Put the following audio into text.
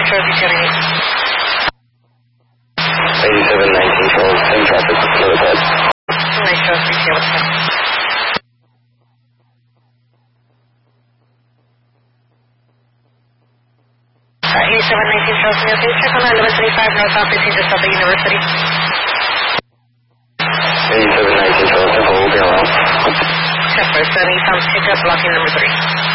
Charles, County. 8719 Charles, same traffic, no ahead. Nice, Charles, BTA, what's up? 8719 Charles, okay, check on 1135 North South 15 just south of University. 8719 Charles, hold, go on. Check for 70 pounds pickup, blocking number 3.